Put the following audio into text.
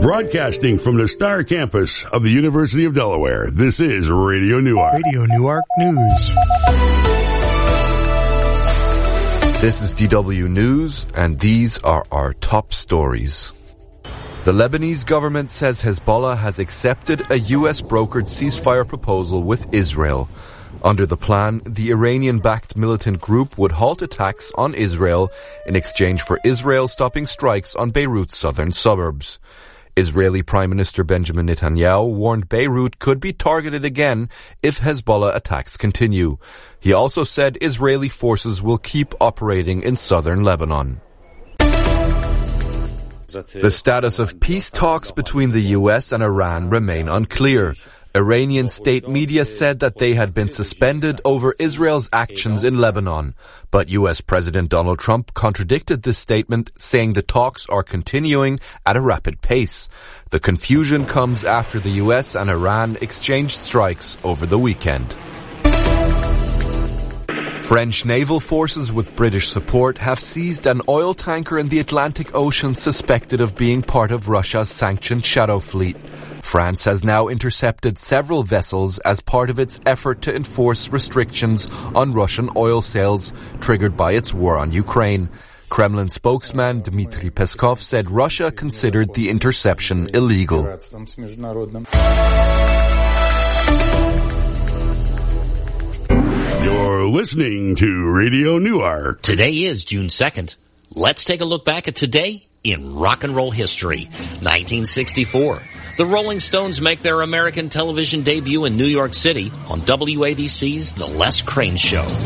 Broadcasting from the Star Campus of the University of Delaware, this is Radio Newark. Radio Newark News. This is DW News, and these are our top stories. The Lebanese government says Hezbollah has accepted a US-brokered ceasefire proposal with Israel. Under the plan, the Iranian-backed militant group would halt attacks on Israel in exchange for Israel stopping strikes on Beirut's southern suburbs. Israeli Prime Minister Benjamin Netanyahu warned Beirut could be targeted again if Hezbollah attacks continue. He also said Israeli forces will keep operating in southern Lebanon. The status of peace talks between the US and Iran remain unclear. Iranian state media said that they had been suspended over Israel's actions in Lebanon. But US President Donald Trump contradicted this statement, saying the talks are continuing at a rapid pace. The confusion comes after the US and Iran exchanged strikes over the weekend. French naval forces with British support have seized an oil tanker in the Atlantic Ocean suspected of being part of Russia's sanctioned Shadow Fleet. France has now intercepted several vessels as part of its effort to enforce restrictions on Russian oil sales triggered by its war on Ukraine. Kremlin spokesman Dmitry Peskov said Russia considered the interception illegal. You're listening to Radio Newark. Today is June 2nd. Let's take a look back at today in rock and roll history. 1964. The Rolling Stones make their American television debut in New York City on WABC's The Les Crane Show.